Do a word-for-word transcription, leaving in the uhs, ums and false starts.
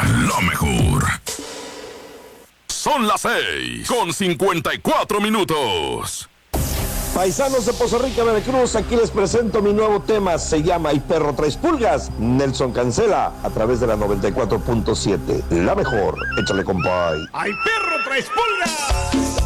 lo mejor. Son las seis con cincuenta y cuatro minutos. Paisanos de Poza Rica, Veracruz, aquí les presento mi nuevo tema, se llama "Y perro tres pulgas", Nelson Cancela, a través de la noventa y cuatro punto siete, la mejor, échale compay. ¡Ay perro tres pulgas!